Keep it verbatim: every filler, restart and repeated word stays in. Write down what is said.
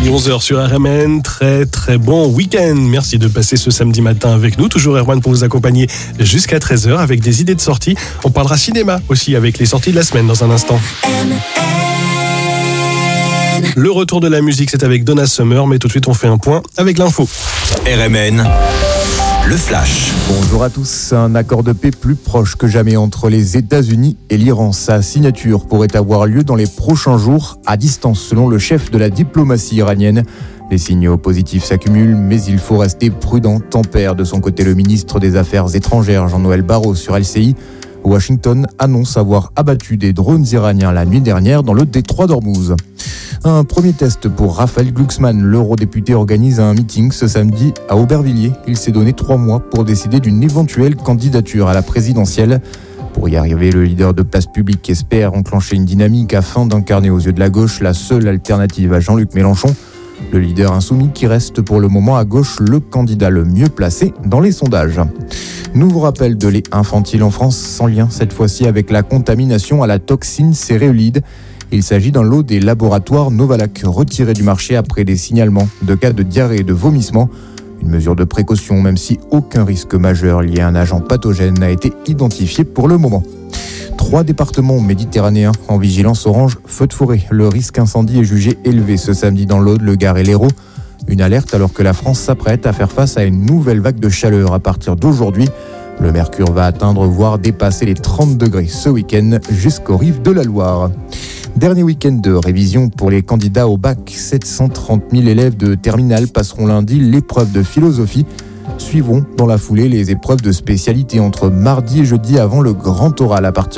onze heures sur R M N. Très très bon week-end. Merci de passer ce samedi matin avec nous. Toujours Erwan pour vous accompagner jusqu'à treize heures avec des idées de sortie. On parlera cinéma aussi avec les sorties de la semaine dans un instant. Le retour de la musique, c'est avec Donna Summer, mais tout de suite on fait un point avec l'info. R M N, le flash. Bonjour à tous. Un accord de paix plus proche que jamais entre les États-Unis et l'Iran. Sa signature pourrait avoir lieu dans les prochains jours, à distance, selon le chef de la diplomatie iranienne. Les signaux positifs s'accumulent, mais il faut rester prudent, tempère de son côté le ministre des Affaires étrangères, Jean-Noël Barrot, sur L C I. Washington annonce avoir abattu des drones iraniens la nuit dernière dans le détroit d'Ormuz. Un premier test pour Raphaël Glucksmann. L'eurodéputé organise un meeting ce samedi à Aubervilliers. Il s'est donné trois mois pour décider d'une éventuelle candidature à la présidentielle. Pour y arriver, le leader de Place Publique espère enclencher une dynamique afin d'incarner aux yeux de la gauche la seule alternative à Jean-Luc Mélenchon. Le leader insoumis qui reste pour le moment à gauche le candidat le mieux placé dans les sondages. Nouveau rappel de lait infantile en France, sans lien cette fois-ci avec la contamination à la toxine céréolide. Il s'agit d'un lot des laboratoires Novalac retirés du marché après des signalements de cas de diarrhée et de vomissement. Une mesure de précaution même si aucun risque majeur lié à un agent pathogène n'a été identifié pour le moment. Trois départements méditerranéens en vigilance orange feu de forêt. Le risque incendie est jugé élevé ce samedi dans l'Aude, le Gard et l'Hérault. Une alerte alors que la France s'apprête à faire face à une nouvelle vague de chaleur à partir d'aujourd'hui. Le mercure va atteindre voire dépasser les trente degrés ce week-end jusqu'aux rives de la Loire. Dernier week-end de révision pour les candidats au bac. sept cent trente mille élèves de terminale passeront lundi l'épreuve de philosophie. Suivront dans la foulée les épreuves de spécialité entre mardi et jeudi avant le grand oral à partir